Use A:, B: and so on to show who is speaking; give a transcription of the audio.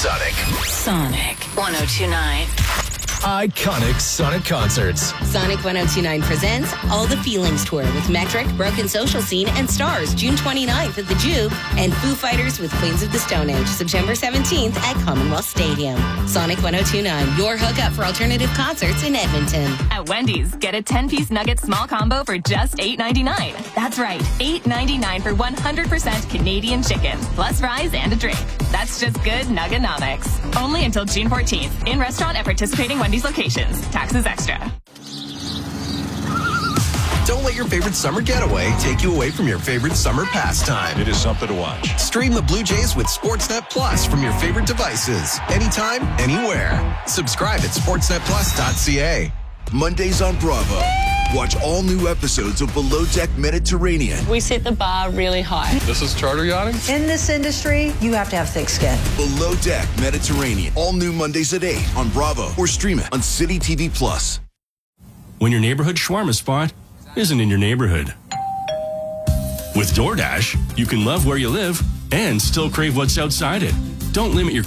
A: Sonic.
B: Sonic 1029.
A: Iconic Sonic concerts.
C: Sonic 1029 presents All the Feelings Tour with Metric, Broken Social Scene, and Stars June 29th at the Juke, and Foo Fighters with Queens of the Stone Age September 17th at Commonwealth Stadium. Sonic 1029, your hookup for alternative concerts in Edmonton.
D: At Wendy's, get a 10-piece nugget small combo for just $8.99. That's right, $8.99 for 100% Canadian chicken, plus fries and a drink. That's just good Nuggenomics. Only until June 14th. In restaurant at participating Wendy's locations. Taxes extra.
E: Don't let your favorite summer getaway take you away from your favorite summer pastime.
F: It is something to watch.
E: Stream the Blue Jays with Sportsnet Plus from your favorite devices. Anytime, anywhere. Subscribe at sportsnetplus.ca.
G: Mondays on Bravo. Watch all new episodes of Below Deck Mediterranean.
H: We set the bar really high.
F: This is charter yachting?
I: In this industry, you have to have thick skin.
G: Below Deck Mediterranean. All new Mondays at 8 on Bravo or stream it on City TV Plus.
J: When your neighborhood shawarma spot isn't in your neighborhood. With DoorDash, you can love where you live and still crave what's outside it. Don't limit your